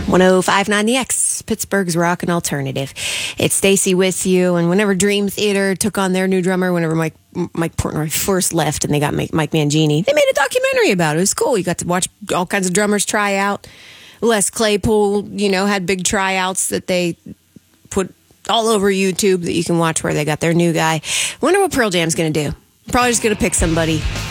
105.9 The X, Pittsburgh's rock and alternative. It's Stacy with you. And whenever Dream Theater took on their new drummer, whenever Mike Portnoy first left and they got Mike Mangini, they made a documentary about it. It was cool. You got to watch all kinds of drummers try out. Les Claypool, had big tryouts that they put all over YouTube that you can watch where they got their new guy. Wonder what Pearl Jam's going to do. Probably just going to pick somebody